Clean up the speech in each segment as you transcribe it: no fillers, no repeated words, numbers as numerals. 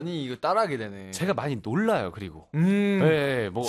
아니 이거 따라하게 되네. 제가 많이 놀라요. 그리고 네, 뭐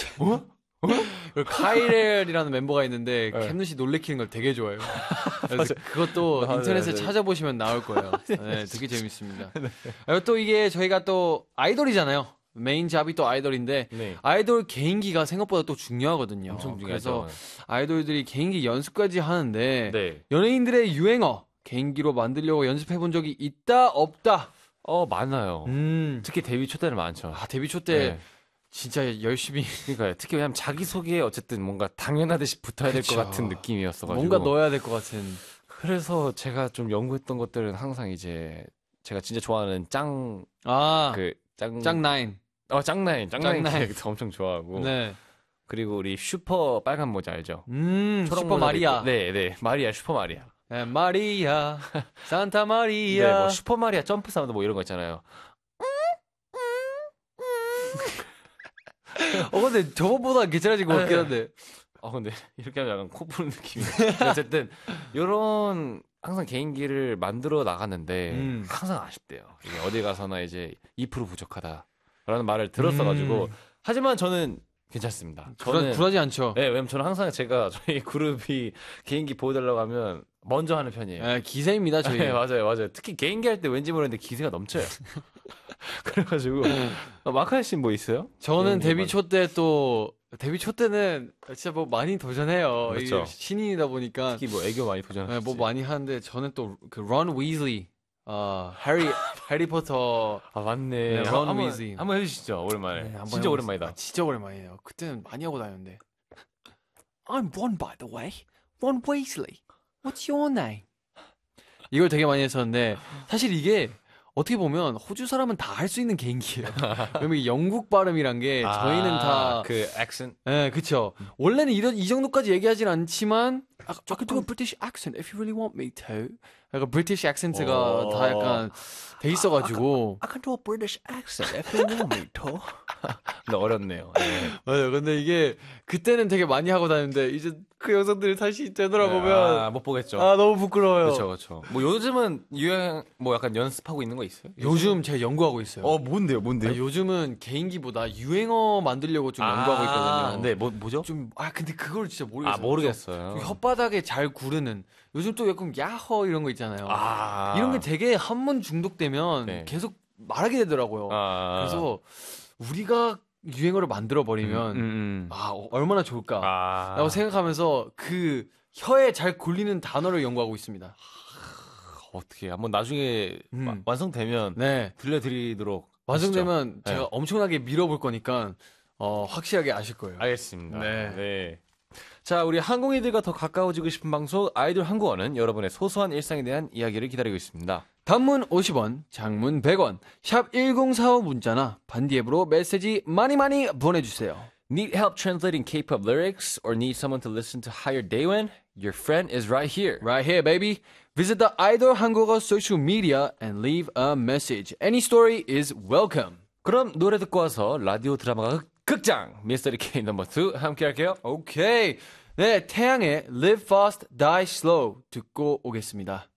카이렐이라는 멤버가 있는데 네. 캠눈 씨 놀래키는 걸 되게 좋아해요. 그래서 그것도 인터넷에 찾아보시면 나올 거예요. 네, 되게 재밌습니다. 그리고 또 이게 저희가 또 아이돌이잖아요. 메인 잡이 또 아이돌인데 네. 아이돌 개인기가 생각보다 또 중요하거든요. 엄청 중요하죠. 그래서 아이돌들이 개인기 연습까지 하는데 네. 연예인들의 유행어 개인기로 만들려고 연습해 본 적이 있다 없다. 많아요. 특히 데뷔 초 때는 많죠. 데뷔 초 때 네. 진짜 열심히 그러니까요. 특히 왜냐면 자기 소개에 어쨌든 뭔가 당연하듯이 붙어야 될 것 그쵸. 같은 느낌이었어가지고 뭔가 넣어야 될 것 같은. 그래서 제가 좀 연구했던 것들은 항상 이제 제가 진짜 좋아하는 짱나인 짱나인 캐릭터 엄청 좋아하고 네. 그리고 우리 슈퍼 빨간 모자 알죠? 슈퍼 마리아. 네, 마리아 슈퍼 마리아. 네, 마리아, 산타 마리아. 네, 뭐 슈퍼 마리아 점프 사운드 뭐 이런 거 있잖아요. 근데 저번보다 괜찮아진 것 같긴 한데. 근데 이렇게 하면 약간 코 푸는 느낌이. 어쨌든 요런 항상 개인기를 만들어 나갔는데 항상 아쉽대요. 이게 어디 가서나 이제 2% 부족하다라는 말을 들었어가지고 하지만 저는 괜찮습니다. 저는 굴하지 않죠. 네, 왜냐면 저는 항상 제가 저희 그룹이 개인기 보여달라고 하면 먼저 하는 편이에요. 네, 기세입니다, 저희. 네, 맞아요. 특히 개인기 할 때 왠지 모르겠는데 기세가 넘쳐요. 그래가지고 마카이 씨는 뭐 있어요? 저는 데뷔 초 때는 진짜 뭐 많이 도전해요. 그렇죠. 이게 신인이다 보니까 특히 뭐 애교 많이 도전하시지. 네, 뭐 많이 하는데 저는 또 그 런 위즐리, 해리포터. 맞네. 네, 런 위즐리. 한번 해주시죠. 오랜만에. 네, 진짜 오랜만이다. 진짜 오랜만이에요. 그때는 많이 하고 다녔는데. I'm Ron, by the way. Ron Weasley. What's your name? 이걸 되게 많이 했었는데 사실 이게 어떻게 보면 호주 사람은 다 할 수 있는 개인기예요. 왜냐면 이 영국 발음이란 게 저희는 다 그 액센트. 네, 그렇죠. 원래는 이 정도까지 얘기하진 않지만 I could do a British accent if you really want me to. 약간 브리티시 액센트가 다 약간 돼 있어가지고. I can do a British accent if you want me to. 근데 어렵네요. 네. 맞아요. 근데 이게 그때는 되게 많이 하고 다녔는데 이제 그 영상들이 다시 되돌아보면 못 보겠죠. 너무 부끄러워요. 그렇죠. 뭐 요즘은 유행 뭐 약간 연습하고 있는 거 있어요? 요즘 제가 연구하고 있어요. 뭔데요? 요즘은 개인기보다 유행어 만들려고 좀 연구하고 있거든요. 네, 뭐죠? 근데 그걸 진짜 모르겠어요. 모르겠어요. 좀 혓바닥에 잘 구르는. 요즘 또 약간 야허 이런 거 있잖아요. 이런 게 되게 한 번 중독되면 계속 말하게 되더라고요. 그래서 우리가 유행어를 만들어 버리면 얼마나 좋을까라고 생각하면서 그 혀에 잘 굴리는 단어를 연구하고 있습니다. 어떻게 한번 나중에 완성되면 들려드리도록 완성되면 제가 엄청나게 밀어볼 거니까 확실하게 아실 거예요. 알겠습니다. 네. 자, 우리 항공이들과 더 가까워지고 싶은 방송 아이돌 한국어는 여러분의 소소한 일상에 대한 이야기를 기다리고 있습니다. 단문 50원, 장문 100원, 샵 1045 문자나 반디 앱으로 메시지 많이 보내주세요. Need help translating K-pop lyrics or need someone to listen to Higher Daewon? Your friend is right here. Right here, baby. Visit the 아이돌 한국어 social media and leave a message. Any story is welcome. 그럼 노래 듣고 와서 라디오 드라마 극장 미스터리 K 넘버 2 함께 할게요. 오케이. 네, 태양의 Live Fast, Die Slow 듣고 오겠습니다.